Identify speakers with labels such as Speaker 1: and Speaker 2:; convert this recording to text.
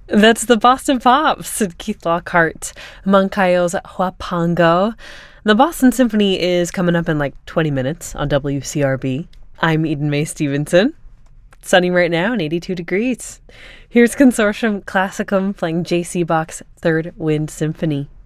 Speaker 1: That's the Boston Pops and Keith Lockhart, Moncayo's Huapango. The Boston Symphony is coming up in like 20 minutes on WCRB. I'm Eden Mae Stevenson. It's sunny right now and 82 degrees. Here's Consortium Classicum playing J.C. Bach's Third Wind Symphony.